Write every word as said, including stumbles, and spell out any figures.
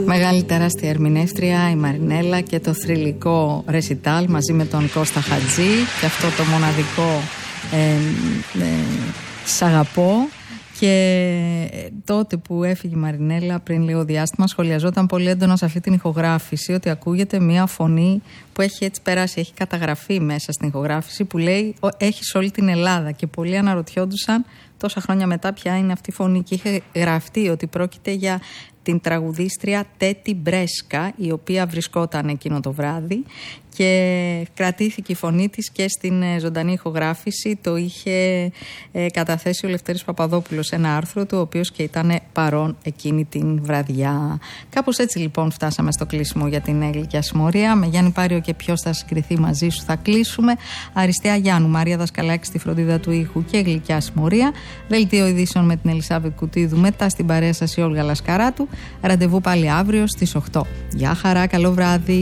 Μεγάλη τεράστια ερμηνεύτρια η Μαρινέλα και το θρυλικό ρεσιτάλ μαζί με τον Κώστα Χατζή και αυτό το μοναδικό ε, ε, «Σ' αγαπώ». Και τότε που έφυγε η Μαρινέλα πριν λίγο διάστημα σχολιαζόταν πολύ έντονα σε αυτή την ηχογράφηση ότι ακούγεται μια φωνή που έχει έτσι περάσει, έχει καταγραφεί μέσα στην ηχογράφηση που λέει έχει σε όλη την Ελλάδα και πολλοί αναρωτιόντουσαν τόσα χρόνια μετά ποια είναι αυτή η φωνή και είχε γραφτεί ότι πρόκειται για την τραγουδίστρια Τέτι Μπρέσκα, η οποία βρισκόταν εκείνο το βράδυ και κρατήθηκε η φωνή της και στην ζωντανή ηχογράφηση. Το είχε ε, καταθέσει ο Λευτέρης Παπαδόπουλος σε ένα άρθρο του, ο οποίος και ήταν παρόν εκείνη την βραδιά. Κάπως έτσι λοιπόν φτάσαμε στο κλείσιμο για την Γλυκιά Συμμορία. Με Γιάννη Πάριο και ποιος θα συγκριθεί μαζί σου θα κλείσουμε. Αριστεία Γιάννου, Μαρία Δασκαλάκη στη φροντίδα του ήχου και Γλυκιά Συμμορία. Δελτίο ειδήσεων με την Ελισάβετ Κουτίδου, μετά στην παρέα σας η Όλγα Λασκαράτου. Ραντεβού πάλι αύριο στις οκτώ. Γεια χαρά, καλό βράδυ.